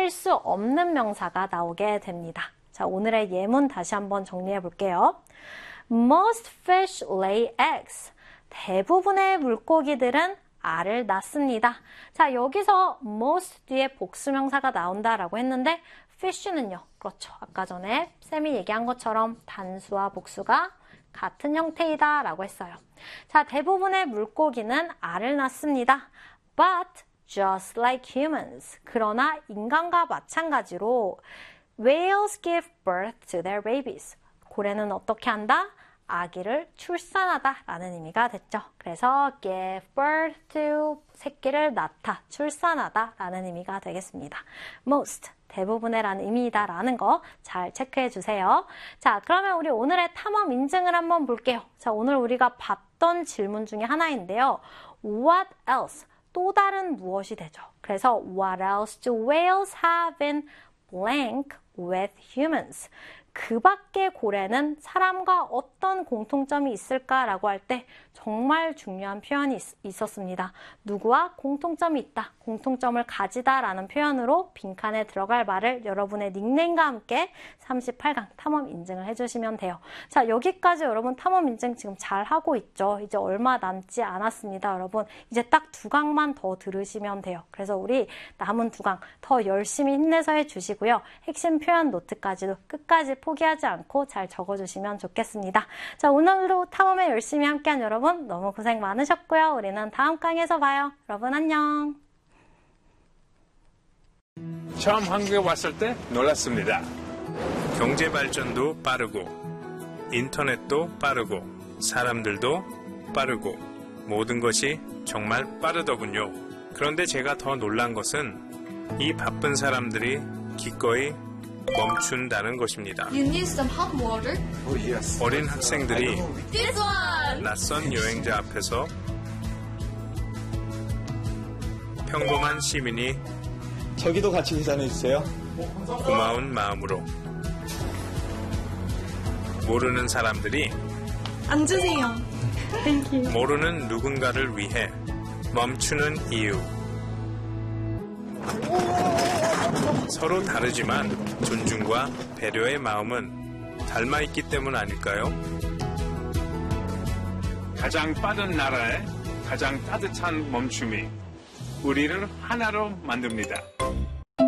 쓸 수 없는 명사가 나오게 됩니다. 자, 오늘의 예문 다시 한번 정리해 볼게요. Most fish lay eggs. 대부분의 물고기들은 알을 낳습니다. 자, 여기서 most 뒤에 복수명사가 나온다라고 했는데 fish는요. 그렇죠. 아까 전에 쌤이 얘기한 것처럼 단수와 복수가 같은 형태이다 라고 했어요. 자, 대부분의 물고기는 알을 낳습니다. But just like humans. 그러나 인간과 마찬가지로 whales give birth to their babies. 고래는 어떻게 한다? 아기를 출산하다 라는 의미가 됐죠. 그래서 give birth to 새끼를 낳다, 출산하다 라는 의미가 되겠습니다. most 대부분의 라는 의미이다 라는 거 잘 체크해 주세요. 자, 그러면 우리 오늘의 탐험 인증을 한번 볼게요. 자, 오늘 우리가 봤던 질문 중에 하나인데요. What else? 또 다른 무엇이 되죠? 그래서 what else do whales have in blank with humans? 그 밖에 고래는 사람과 어떤 공통점이 있을까라고 할 때 정말 중요한 표현이 있었습니다. 누구와 공통점이 있다, 공통점을 가지다라는 표현으로 빈칸에 들어갈 말을 여러분의 닉네임과 함께 38강 탐험 인증을 해주시면 돼요. 자, 여기까지 여러분 탐험 인증 지금 잘 하고 있죠? 이제 얼마 남지 않았습니다, 여러분. 이제 딱 2강만 더 들으시면 돼요. 그래서 우리 남은 2강 더 열심히 힘내서 해주시고요. 핵심 표현 노트까지도 끝까지 포기하지 않고 잘 적어주시면 좋겠습니다. 자, 오늘도 탐험에 열심히 함께한 여러분 너무 고생 많으셨고요. 우리는 다음 강에서 봐요. 여러분 안녕. 처음 한국에 왔을 때 놀랐습니다. 경제 발전도 빠르고 인터넷도 빠르고 사람들도 빠르고 모든 것이 정말 빠르더군요. 그런데 제가 더 놀란 것은 이 바쁜 사람들이 기꺼이 멈춘다는 것입니다. You need some hot water? Oh, yes. 어린 학생들이 This one! 낯선 여행자 앞에서 평범한 시민이 저기도 같이 계산해주세요. 고마운 마음으로 모르는 사람들이 앉으세요. 모르는 누군가를 위해 멈추는 이유. 서로 다르지만 존중과 배려의 마음은 닮아있기 때문 아닐까요? 가장 빠른 나라의 가장 따뜻한 멈춤이 우리를 하나로 만듭니다.